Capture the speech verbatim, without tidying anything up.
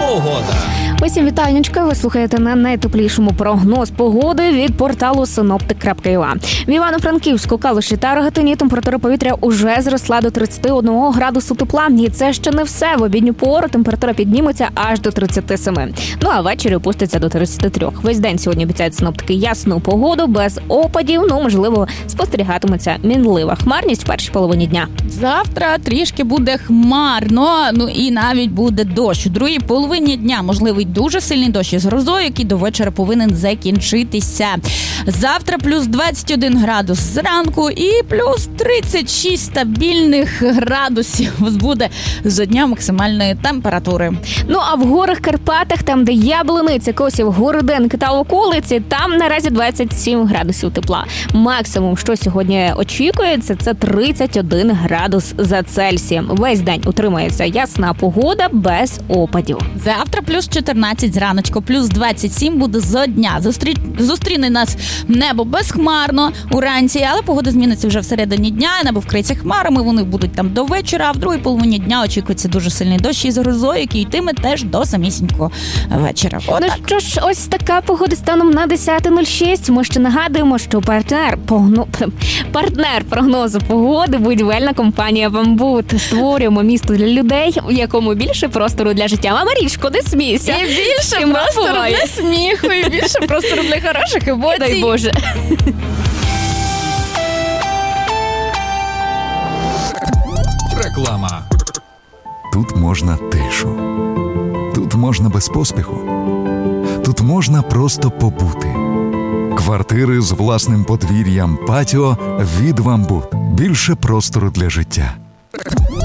Погода. Усім вітанечка, ви слухаєте на найтеплішому прогноз погоди від порталу синоптик крапка ю а. В Івано-Франківську, Калуші та Рогатині температура повітря уже зросла до тридцять один градусу тепла. І це ще не все. В обідню пору температура підніметься аж до тридцять сім. Ну а ввечері опуститься до тридцять три. Весь день сьогодні обіцяють синоптики ясну погоду, без опадів, ну можливо спостерігатиметься мінлива хмарність в першій половині дня. Завтра трішки буде хмарно, ну і навіть буде дощ. У другій половині дня можливий дуже сильний дощ із грозою, який до вечора повинен закінчитися. Завтра плюс двадцять один градус зранку і плюс тридцять шість стабільних градусів буде за дня максимальної температури. Ну а в горах Карпатах, там де Яблуниця, Косів, Городенки та околиці, там наразі двадцять сім градусів тепла. Максимум, що сьогодні очікується, це тридцять один градус за Цельсієм. Весь день утримується ясна погода без опадів. Завтра плюс чотирнадцять зраночку, плюс двадцять сім буде за дня. Зустрі... Зустріне нас небо безхмарно уранці, але погода зміниться вже всередині дня, небо вкриється хмарами, вони будуть там до вечора, а в другій половині дня очікується дуже сильний дощ із грозою, який йтиме теж до самісінького вечора. Отак. Ну що ж, ось така погода станом на десяте нуль шість. Ми ще нагадуємо, що партнер, погно... партнер прогнозу погоди – будівельна компанія «Бамбут». Створюємо місто для людей, у якому більше простору для життя. А Марічко, не смійся. І більше простору для сміху, і більше простору для хороших емоцій. Дай Боже. Реклама. Тут можна тишу. Тут можна без поспіху. Тут можна просто побути. Квартири з власним подвір'ям, патіо від «Бамбут». Більше простору для життя.